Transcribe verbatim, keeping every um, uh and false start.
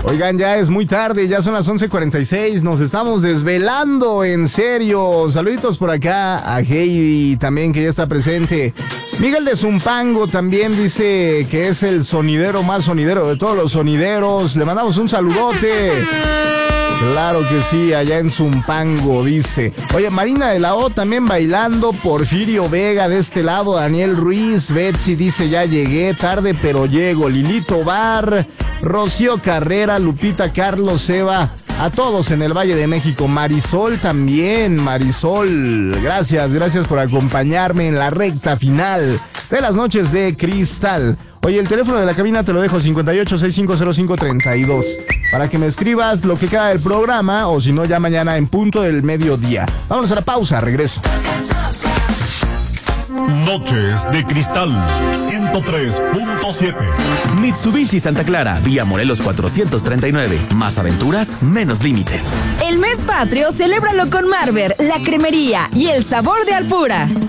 Oigan, ya es muy tarde, ya son las once cuarenta y seis, nos estamos desvelando, en serio. Saluditos por acá a Heidi también, que ya está presente. Miguel de Zumpango también dice que es el sonidero más sonidero de todos los sonideros. Le mandamos un saludote. Claro que sí, allá en Zumpango, dice. Oye, Marina de la O también bailando. Porfirio Vega de este lado. Daniel Ruiz. Betsy dice, ya llegué tarde pero llego. Lilito Bar. Rocío Carrera, Lupita, Carlos, Eva. A todos en el Valle de México. Marisol también. Marisol, gracias, gracias por acompañarme en la recta final de las noches de Cristal. Oye, el teléfono de la cabina te lo dejo, cincuenta y ocho, sesenta y cinco cero cinco, treinta y dos, para que me escribas lo que queda del programa, o si no, ya mañana en punto del mediodía. Vámonos a la pausa, regreso. Noches de Cristal ciento tres punto siete. Mitsubishi Santa Clara, vía Morelos cuatrocientos treinta y nueve. Más aventuras, menos límites. El mes patrio, celébralo con Marber, la cremería y el sabor de Alpura.